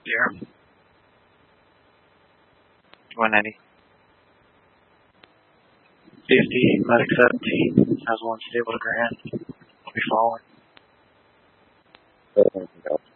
Yeah. 190. 50, Medic 17. Has one stable to Grand. I'll be following.